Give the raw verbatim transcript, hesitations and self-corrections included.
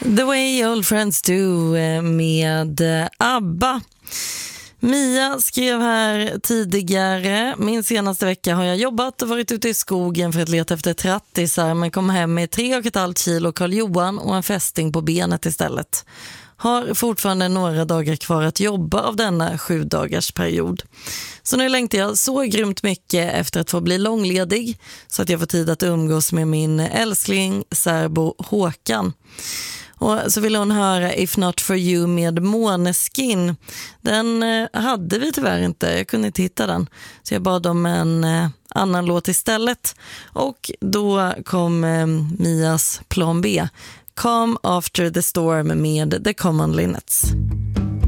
The Way Old Friends Do med ABBA. Mia skrev här tidigare: min senaste vecka har jag jobbat och varit ute i skogen för att leta efter trattisar, men kom hem med tre och ett halvt kilo Karl Johan och en fästing på benet istället. Har fortfarande några dagar kvar att jobba av denna sju dagars period. Så nu längtar jag så grymt mycket efter att få bli långledig så att jag får tid att umgås med min älskling särbo Håkan. Och så ville hon höra If Not For You med Måneskin. Den eh, hade vi tyvärr inte, jag kunde inte hitta den. Så jag bad om en eh, annan låt istället. Och då kom eh, Mias plan B. Come After the Storm med The Common Linnets.